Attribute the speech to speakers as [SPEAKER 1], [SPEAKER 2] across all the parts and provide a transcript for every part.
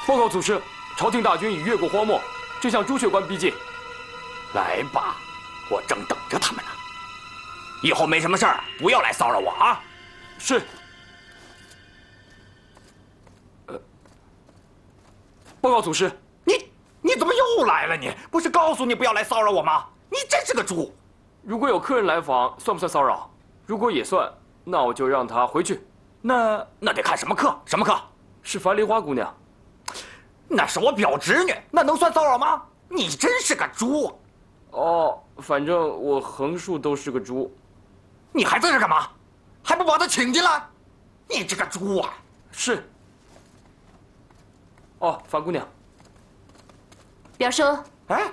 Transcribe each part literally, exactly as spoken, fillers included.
[SPEAKER 1] 报告祖师，朝廷大军已越过荒漠，正向朱雀关逼近。
[SPEAKER 2] 来吧，我正等着他们呢。以后没什么事儿，不要来骚扰我啊！
[SPEAKER 1] 是。呃，报告祖师，
[SPEAKER 2] 你你怎么又来了？你不是告诉你不要来骚扰我吗？你真是个猪！
[SPEAKER 1] 如果有客人来访，算不算骚扰？如果也算，那我就让他回去。
[SPEAKER 2] 那那得看什么课？什么课？
[SPEAKER 1] 是樊梨花姑娘。
[SPEAKER 2] 那是我表侄女，那能算骚扰吗？你真是个猪！
[SPEAKER 1] 哦，反正我横竖都是个猪。
[SPEAKER 2] 你还在这干嘛？还不把他请进来？你这个猪啊！
[SPEAKER 1] 是。哦，樊姑娘。
[SPEAKER 3] 表叔。
[SPEAKER 2] 哎，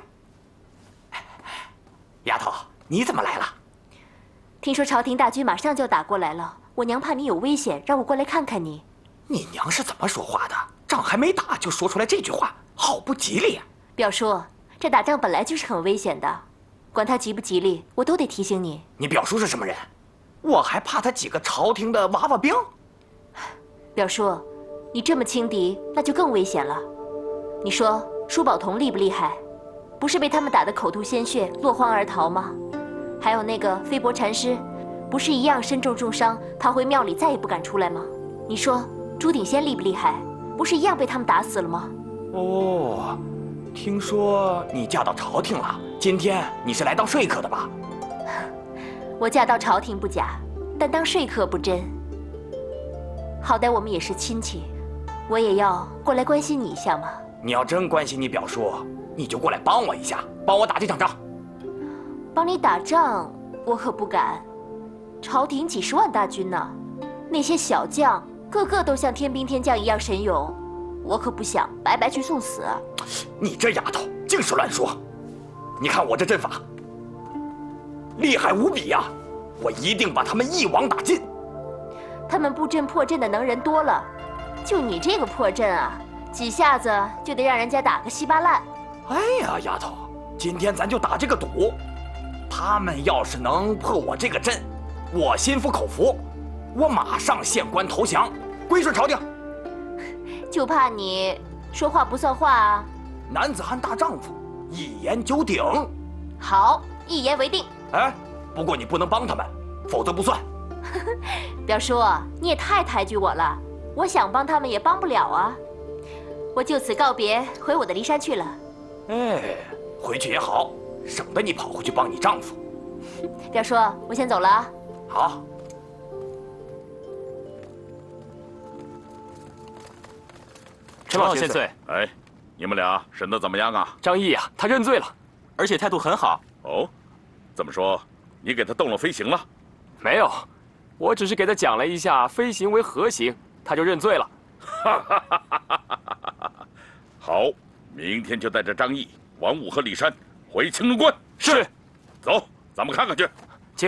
[SPEAKER 2] 丫头，你怎么来了？
[SPEAKER 3] 听说朝廷大军马上就打过来了，我娘怕你有危险，让我过来看看你。
[SPEAKER 2] 你娘是怎么说话的？仗还没打就说出来这句话，好不吉利呀！
[SPEAKER 3] 表叔，这打仗本来就是很危险的，管他吉不吉利，我都得提醒你。
[SPEAKER 2] 你表叔是什么人？我还怕他几个朝廷的娃娃兵。
[SPEAKER 3] 表叔，你这么轻敌，那就更危险了。你说舒宝同厉不厉害？不是被他们打得口吐鲜血，落荒而逃吗？还有那个飞薄禅师，不是一样身中重伤，逃回庙里再也不敢出来吗？你说朱鼎仙厉不厉害？不是一样被他们打死了吗？
[SPEAKER 2] 哦，听说你嫁到朝廷了，今天你是来当说客的吧？
[SPEAKER 3] 我嫁到朝廷不假，但当说客不真。好歹我们也是亲戚，我也要过来关心你一下嘛。
[SPEAKER 2] 你要真关心你表叔，你就过来帮我一下，帮我打这场仗。
[SPEAKER 3] 帮你打仗，我可不敢。朝廷几十万大军呢，那些小将个个都像天兵天将一样神勇，我可不想白白去送死。
[SPEAKER 2] 你这丫头净是乱说！你看我这阵法，厉害无比呀！我一定把他们一网打尽。
[SPEAKER 3] 他们布阵破阵的能人多了，就你这个破阵啊，几下子就得让人家打个稀巴烂。
[SPEAKER 2] 哎呀，丫头，今天咱就打这个赌，他们要是能破我这个阵，我心服口服，我马上献官投降，归顺朝廷。
[SPEAKER 3] 就怕你说话不算话啊！
[SPEAKER 2] 男子汉大丈夫，一言九鼎。
[SPEAKER 3] 好，一言为定。
[SPEAKER 2] 哎，不过你不能帮他们，否则不算。
[SPEAKER 3] 表叔，你也太抬举我了，我想帮他们也帮不了啊。我就此告别，回我的骊山去了。
[SPEAKER 2] 哎，回去也好，省得你跑回去帮你丈夫。
[SPEAKER 3] 表叔，我先走了啊。
[SPEAKER 2] 好。
[SPEAKER 1] 陈老千岁，
[SPEAKER 4] 哎，你们俩审得怎么样啊？
[SPEAKER 1] 张毅啊，他认罪了，
[SPEAKER 5] 而且态度很好。
[SPEAKER 4] 哦，这么说，你给他动了飞行了？
[SPEAKER 1] 没有，我只是给他讲了一下飞行为何行，他就认罪了。
[SPEAKER 4] 好，明天就带着张毅、王武和李山回青龙关。
[SPEAKER 1] 是。
[SPEAKER 4] 走，咱们看看去。
[SPEAKER 1] 请。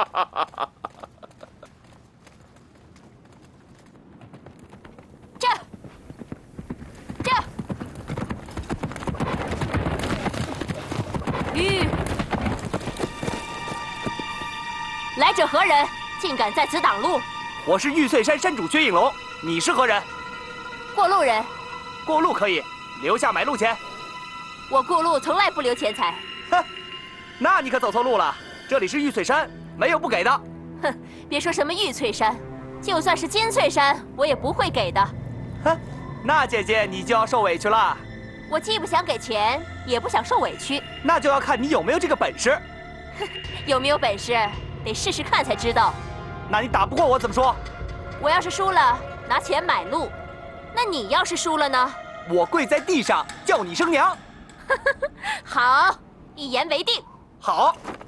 [SPEAKER 3] 这。这。吁！来者何人？竟敢在此挡路！
[SPEAKER 5] 我是玉翠山山主薛应龙，你是何人？
[SPEAKER 3] 过路人。
[SPEAKER 5] 过路可以，留下买路钱。
[SPEAKER 3] 我过路从来不留钱财。
[SPEAKER 5] 哼，那你可走错路了，这里是玉翠山，没有不给的。
[SPEAKER 3] 哼，别说什么玉翠山，就算是金翠山，我也不会给的。
[SPEAKER 5] 哼，那姐姐你就要受委屈了。
[SPEAKER 3] 我既不想给钱，也不想受委屈。
[SPEAKER 5] 那就要看你有没有这个本事。
[SPEAKER 3] 有没有本事，得试试看才知道。
[SPEAKER 5] 那你打不过我怎么说？
[SPEAKER 3] 我要是输了，拿钱买路；那你要是输了呢？
[SPEAKER 5] 我跪在地上叫你声娘。
[SPEAKER 3] 好，一言为定。
[SPEAKER 5] 好。